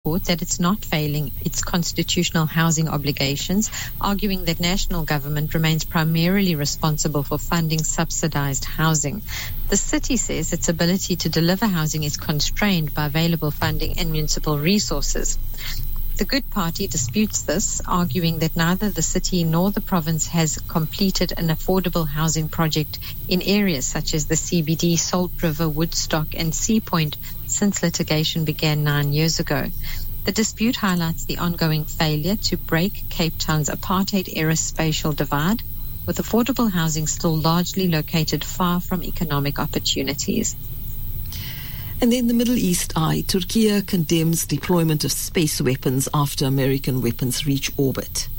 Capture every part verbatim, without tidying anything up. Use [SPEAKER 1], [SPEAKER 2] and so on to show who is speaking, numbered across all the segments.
[SPEAKER 1] Court that it's not failing its constitutional housing obligations, arguing that national government remains primarily responsible for funding subsidized housing. The city says its ability to deliver housing is constrained by available funding and municipal resources. The Good Party disputes this, arguing that neither the city nor the province has completed an affordable housing project in areas such as the C B D, Salt River, Woodstock and Sea Point since litigation began nine years ago. The dispute highlights the ongoing failure to break Cape Town's apartheid-era spatial divide, with affordable housing still largely located far from economic opportunities.
[SPEAKER 2] And then the Middle East eye. Turkey condemns deployment of space weapons after American weapons reach orbit.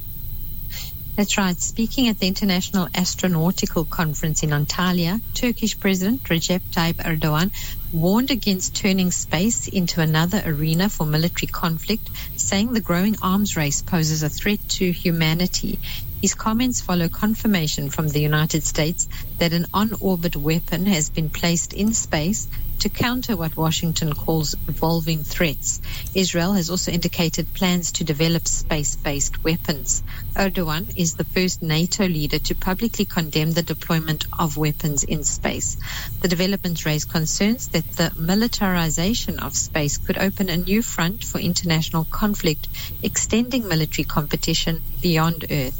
[SPEAKER 1] That's right. Speaking at the International Astronautical Conference in Antalya, Turkish President Recep Tayyip Erdogan warned against turning space into another arena for military conflict, saying the growing arms race poses a threat to humanity. His comments follow confirmation from the United States that an on-orbit weapon has been placed in space to counter what Washington calls evolving threats. Israel has also indicated plans to develop space-based weapons. Erdogan is the first NATO leader to publicly condemn the deployment of weapons in space. The developments raise concerns that the militarization of space could open a new front for international conflict, extending military competition beyond Earth.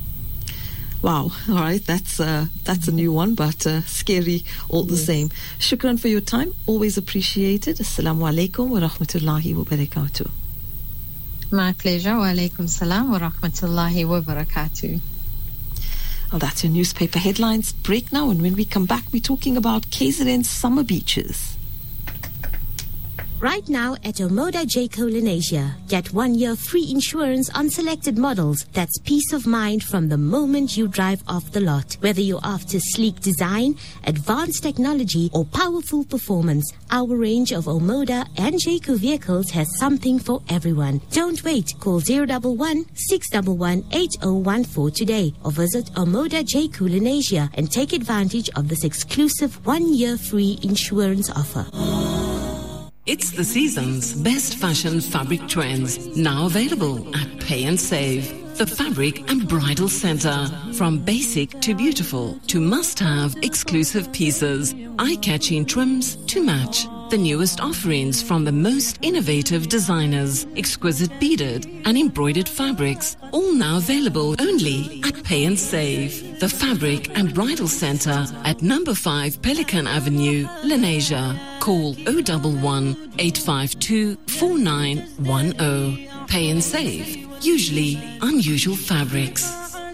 [SPEAKER 2] Wow, all right, that's uh, that's a new one, but uh, scary all the yes. same. Shukran for your time, always appreciated. Assalamu alaikum wa rahmatullahi wa barakatuh.
[SPEAKER 1] My pleasure. Wa alaikum salam wa rahmatullahi wa barakatuh.
[SPEAKER 2] Well, that's your newspaper headlines break now, and when we come back, we're talking about K Z N's summer beaches.
[SPEAKER 3] Right now at Omoda Jayco Lenasia, get one year free insurance on selected models. That's peace of mind from the moment you drive off the lot. Whether you're after sleek design, advanced technology, or powerful performance, our range of Omoda and Jayco vehicles has something for everyone. Don't wait. Call zero one one, six one one, eight zero one four today or visit Omoda Jayco Lenasia and take advantage of this exclusive one year free insurance offer.
[SPEAKER 4] It's the season's best fashion fabric trends, now available at Pay and Save. The Fabric and Bridal Center. From basic to beautiful to must-have exclusive pieces, eye-catching trims to match. The newest offerings from the most innovative designers, exquisite beaded and embroidered fabrics, all now available only at Pay and Save. The Fabric and Bridal Center at number five Pelican Avenue, Lenasia. Call zero one one, eight five two, four nine one zero. Pay and Save. Usually unusual fabrics.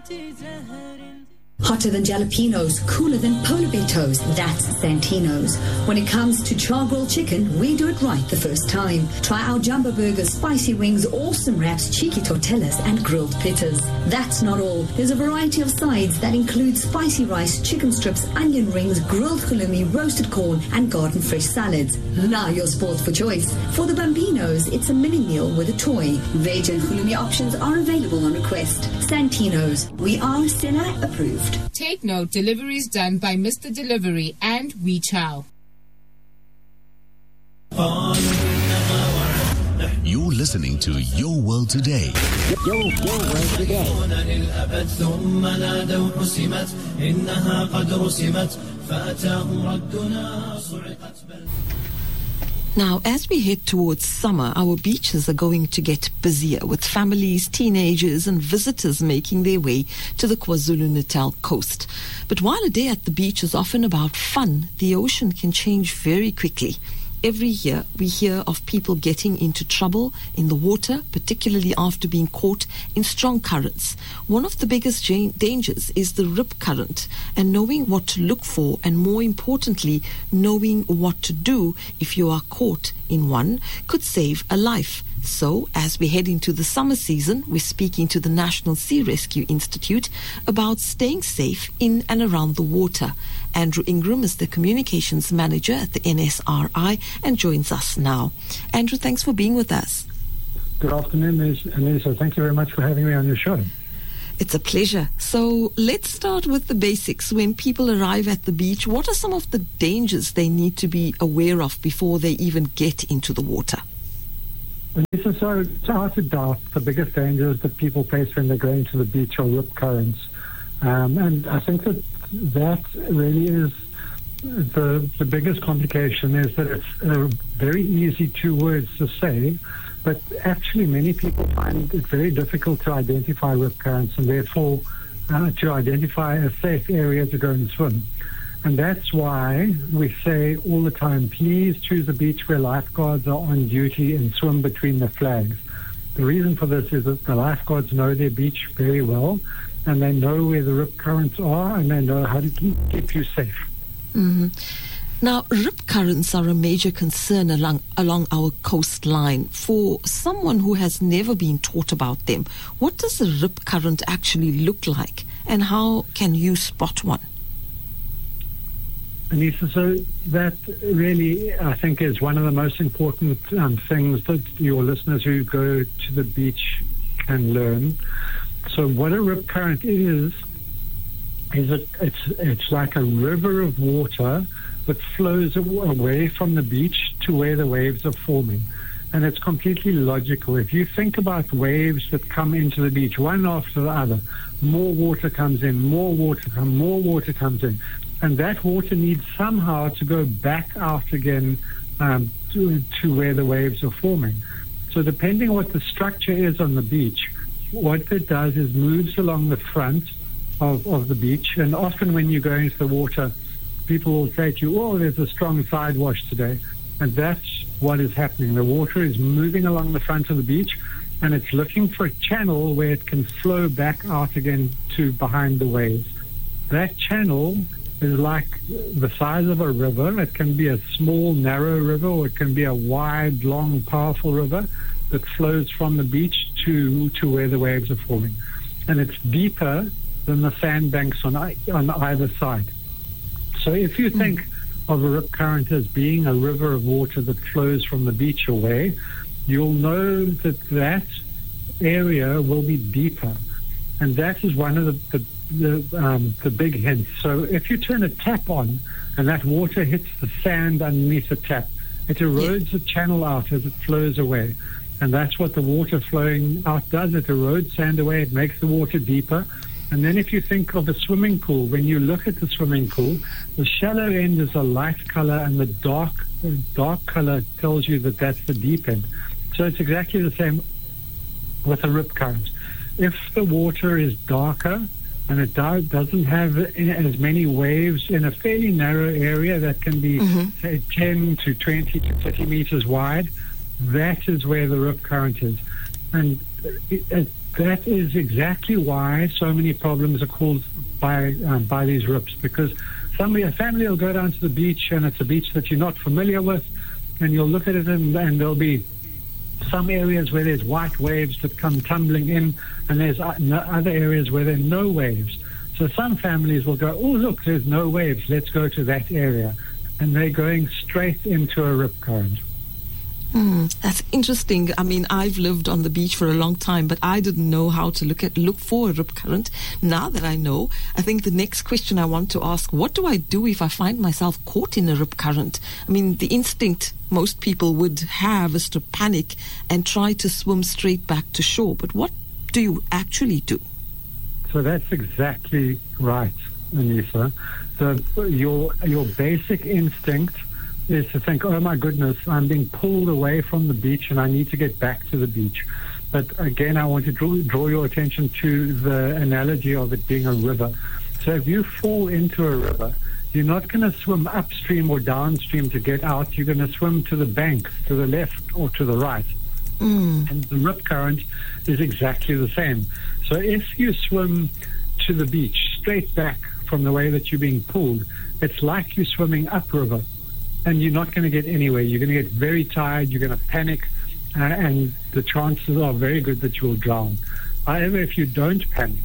[SPEAKER 5] Hotter than jalapenos, cooler than polar bear toes, that's Santino's. When it comes to char-grilled chicken, we do it right the first time. Try our jumbo burgers, spicy wings, awesome wraps, cheeky tortillas, and grilled pittas. That's not all. There's a variety of sides that include spicy rice, chicken strips, onion rings, grilled halloumi, roasted corn, and garden fresh salads. Now you're spoiled for choice. For the Bambinos, it's a mini meal with a toy. Veg and halloumi options are available on request. Santino's. We are seller approved.
[SPEAKER 6] Take note, deliveries done by Mister Delivery and We Chow.
[SPEAKER 7] You're listening to Your World Today.
[SPEAKER 8] Your, your World Today.
[SPEAKER 2] Now, as we head towards summer, our beaches are going to get busier with families, teenagers and visitors making their way to the KwaZulu-Natal coast. But while a day at the beach is often about fun, the ocean can change very quickly. Every year, we hear of people getting into trouble in the water, particularly after being caught in strong currents. One of the biggest jan- dangers is the rip current, and knowing what to look for, and more importantly, knowing what to do if you are caught in one, could save a life. So, as we head into the summer season, we're speaking to the National Sea Rescue Institute about staying safe in and around the water. Andrew Ingram is the Communications Manager at the N S R I and joins us now. Andrew, thanks for being with us.
[SPEAKER 9] Good afternoon, Anissa. Thank you very much for having me on your show.
[SPEAKER 2] It's a pleasure. So let's start with the basics. When people arrive at the beach, what are some of the dangers they need to be aware of before they even get into the water?
[SPEAKER 9] This is so, without a doubt, the biggest dangers that people face when they're going to the beach are rip currents. Um, and I think that that really is the, the biggest complication, is that it's a very easy two words to say, but actually many people find it very difficult to identify rip currents and therefore uh, to identify a safe area to go and swim. And that's why we say all the time, please choose a beach where lifeguards are on duty and swim between the flags. The reason for this is that the lifeguards know their beach very well, and they know where the rip currents are, and they know how to keep, keep you safe.
[SPEAKER 2] Mm-hmm. Now, rip currents are a major concern along, along our coastline. For someone who has never been taught about them, what does a rip current actually look like, and how can you spot one?
[SPEAKER 9] Anissa, so that really, I think, is one of the most important um, things that your listeners who go to the beach can learn. So what a rip current is, is it, it's, it's like a river of water that flows away from the beach to where the waves are forming. And it's completely logical. If you think about waves that come into the beach, one after the other, more water comes in, more water comes, more water comes in. And that water needs somehow to go back out again um, to, to where the waves are forming. So depending on what the structure is on the beach, what it does is moves along the front of, of the beach. And often when you go into the water, people will say to you, oh, there's a strong side wash today. And that's what is happening. The water is moving along the front of the beach, and it's looking for a channel where it can flow back out again to behind the waves. That channel is like the size of a river. It can be a small, narrow river, or it can be a wide, long, powerful river that flows from the beach to, to where the waves are forming. And it's deeper than the sandbanks on, on either side. So if you think mm. of a rip current as being a river of water that flows from the beach away, you'll know that that area will be deeper. And that is one of the, the The, um, the big hints. So if you turn a tap on and that water hits the sand underneath the tap, it erodes the channel out as it flows away. And that's what the water flowing out does. It erodes sand away. It makes the water deeper. And then if you think of a swimming pool, when you look at the swimming pool, the shallow end is a light color, and the dark, dark color tells you that that's the deep end. So it's exactly the same with a rip current. If the water is darker, and it do, doesn't have as many waves in a fairly narrow area that can be, mm-hmm. say, ten to twenty to thirty meters wide, that is where the rip current is. And it, it, that is exactly why so many problems are caused by, um, by these rips, because somebody, a family will go down to the beach, and it's a beach that you're not familiar with, and you'll look at it, and, and there'll be some areas where there's white waves that come tumbling in, and there's other areas where there are no waves. So some families will go, oh, look, there's no waves, let's go to that area. And they're going straight into a rip current.
[SPEAKER 2] Mm, that's interesting. I mean, I've lived on the beach for a long time, but I didn't know how to look at look for a rip current. Now that I know, I think the next question I want to ask, what do I do if I find myself caught in a rip current? I mean, the instinct most people would have is to panic and try to swim straight back to shore. But what do you actually do?
[SPEAKER 9] So that's exactly right, Anissa. So your your basic instinct is to think, oh my goodness, I'm being pulled away from the beach and I need to get back to the beach. But again, I want to draw, draw your attention to the analogy of it being a river. So if you fall into a river, you're not going to swim upstream or downstream to get out. You're going to swim to the bank, to the left or to the right. Mm. And the rip current is exactly the same. So if you swim to the beach straight back from the way that you're being pulled, it's like you're swimming upriver. And you're not going to get anywhere. You're going to get very tired. You're going to panic, uh, and the chances are very good that you'll drown. However, if you don't panic,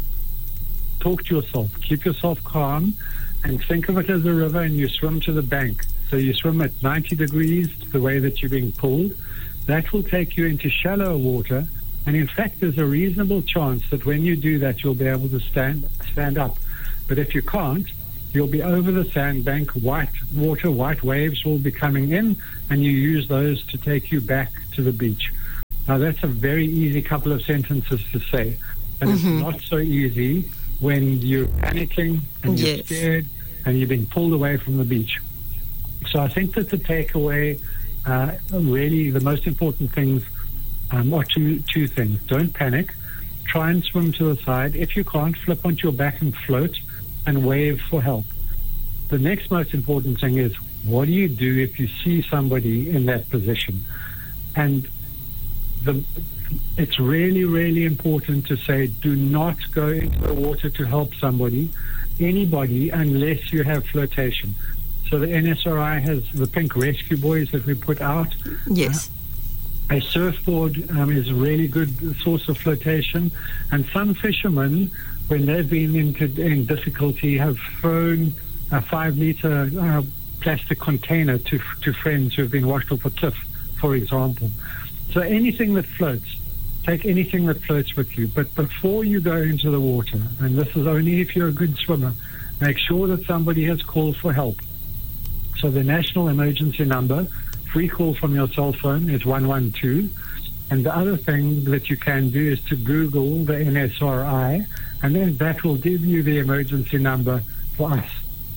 [SPEAKER 9] talk to yourself, keep yourself calm, and think of it as a river, and you swim to the bank. So you swim at ninety degrees the way that you're being pulled. That will take you into shallow water, and in fact, there's a reasonable chance that when you do that, you'll be able to stand stand up. But if you can't, you'll be over the sandbank, white water, white waves will be coming in, and you use those to take you back to the beach. Now, that's a very easy couple of sentences to say, but mm-hmm. it's not so easy when you're panicking and you're yes. scared and you're being pulled away from the beach. So I think that the takeaway, uh, really the most important things um, are two, two things. Don't panic. Try and swim to the side. If you can't, flip onto your back and float and wave for help. The next most important thing is, what do you do if you see somebody in that position? And the, it's really, really important to say, do not go into the water to help somebody, anybody, unless you have flotation. So the N S R I has the pink rescue buoys that we put out.
[SPEAKER 2] Yes.
[SPEAKER 9] Uh, a surfboard um, is a really good source of flotation. And some fishermen, when they've been into, in difficulty, have thrown a five-litre uh, plastic container to to friends who have been washed off a cliff, for example. So anything that floats, take anything that floats with you. But before you go into the water, and this is only if you're a good swimmer, make sure that somebody has called for help. So the national emergency number, free call from your cell phone, is one one two. And the other thing that you can do is to Google the N S R I, and then that will give you the emergency number for us.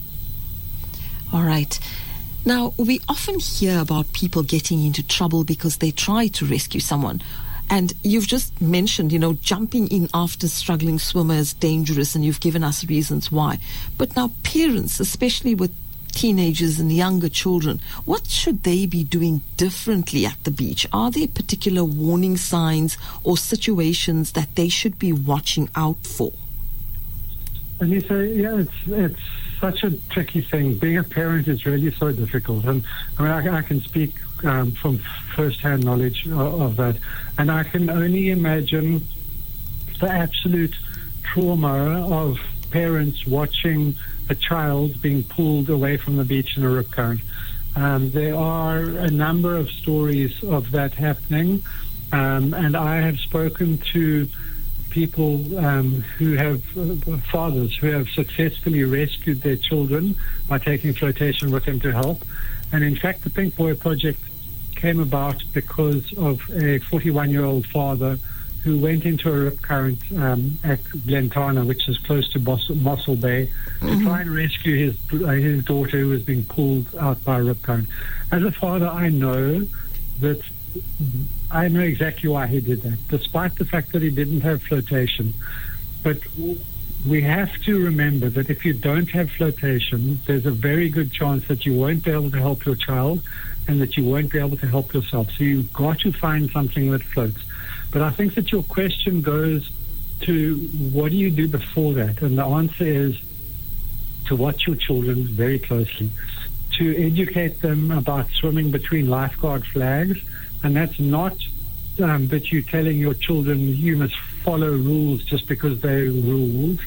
[SPEAKER 2] All right. Now, we often hear about people getting into trouble because they try to rescue someone. And you've just mentioned, you know, jumping in after struggling swimmer is dangerous, and you've given us reasons why. But now parents, especially with teenagers and younger children, what should they be doing differently at the beach? Are there particular warning signs or situations that they should be watching out for?
[SPEAKER 9] And you say, yeah, it's it's such a tricky thing. Being a parent is really so difficult. And I mean, I, I can speak um, from first-hand knowledge of, of that. And I can only imagine the absolute trauma of parents watching a child being pulled away from the beach in a rip current. Um, there are a number of stories of that happening. Um, and I have spoken to people um, who have uh, fathers who have successfully rescued their children by taking flotation with them to help. And in fact, the Pink Buoy Project came about because of a forty-one-year-old father who went into a rip current um, at Glentana, which is close to Bos- Mossel Bay, mm-hmm. to try and rescue his uh, his daughter who was being pulled out by a rip current. As a father, I know that I know exactly why he did that, despite the fact that he didn't have flotation. But we have to remember that if you don't have flotation, there's a very good chance that you won't be able to help your child and that you won't be able to help yourself. So you've got to find something that floats. But I think that your question goes to, what do you do before that? And the answer is to watch your children very closely, to educate them about swimming between lifeguard flags. And that's not um, that you're telling your children you must follow rules just because they're rules.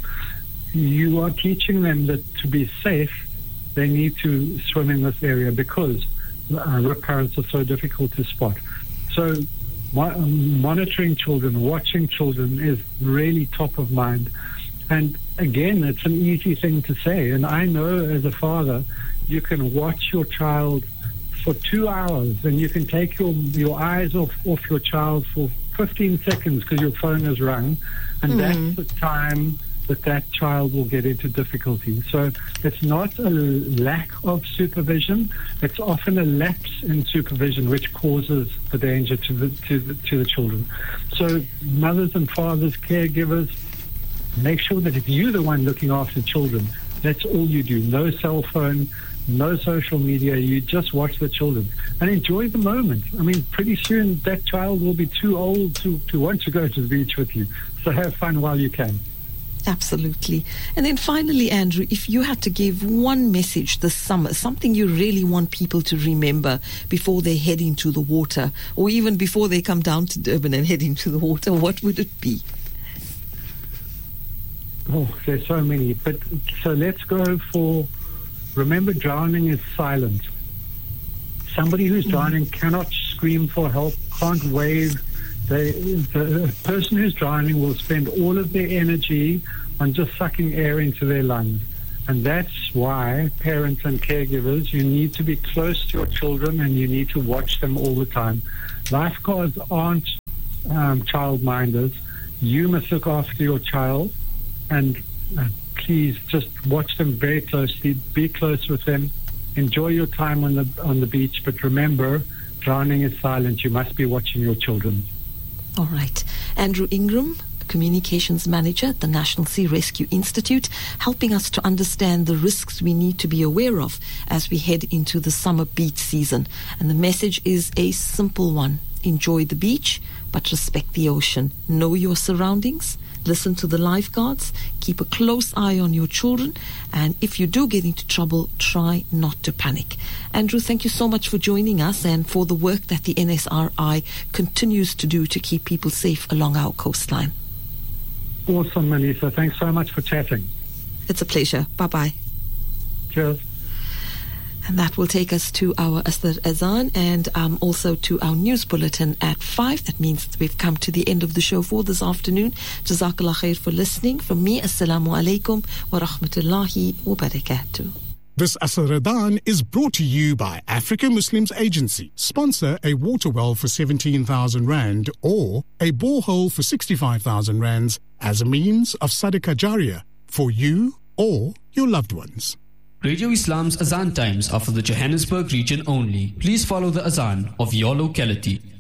[SPEAKER 9] You are teaching them that to be safe, they need to swim in this area because uh, rip currents are so difficult to spot. So mo- monitoring children, watching children is really top of mind. And again, it's an easy thing to say. And I know as a father, you can watch your child for two hours and you can take your your eyes off, off your child for fifteen seconds because your phone has rung, and mm-hmm. that's the time that that child will get into difficulty. So it's not a lack of supervision, it's often a lapse in supervision which causes the danger to the, to the, to the children. So mothers and fathers, caregivers, make sure that if you're the one looking after children, that's all you do. No cell phone, no social media, you just watch the children and enjoy the moment. I mean, pretty soon that child will be too old to, to want to go to the beach with you. So have fun while you can.
[SPEAKER 2] Absolutely. And then finally, Andrew, if you had to give one message this summer, something you really want people to remember before they head into the water, or even before they come down to Durban and head into the water, what would it be?
[SPEAKER 9] Oh, there's so many. But so let's go for, remember, drowning is silent. Somebody who's drowning mm. cannot scream for help, can't wave. They, the person who's drowning will spend all of their energy on just sucking air into their lungs. And that's why parents and caregivers, you need to be close to your children and you need to watch them all the time. Lifeguards aren't um, childminders. You must look after your child, and uh, please just watch them very closely. Be close with them. Enjoy your time on the on the beach, but remember, drowning is silent. You must be watching your children.
[SPEAKER 2] All right. Andrew Ingram, Communications Manager at the National Sea Rescue Institute, helping us to understand the risks we need to be aware of as we head into the summer beach season. And the message is a simple one. Enjoy the beach, but respect the ocean. Know your surroundings. Listen to the lifeguards. Keep a close eye on your children. And if you do get into trouble, try not to panic. Andrew, thank you so much for joining us and for the work that the N S R I continues to do to keep people safe along our coastline.
[SPEAKER 9] Awesome, Melissa. Thanks so much for chatting.
[SPEAKER 2] It's a pleasure. Bye-bye.
[SPEAKER 9] Cheers.
[SPEAKER 2] And that will take us to our Asr Azan and um, also to our news bulletin at five. That means that we've come to the end of the show for this afternoon. Jazakallah khair for listening. From me, Assalamu alaikum wa rahmatullahi wa barakatuh.
[SPEAKER 10] This Asr Azan is brought to you by African Muslims Agency. Sponsor a water well for seventeen thousand rand or a borehole for sixty-five thousand rands as a means of Sadaqah Jariyah for you or your loved ones.
[SPEAKER 11] Radio Islam's Azan times are for the Johannesburg region only. Please follow the Azan of your locality.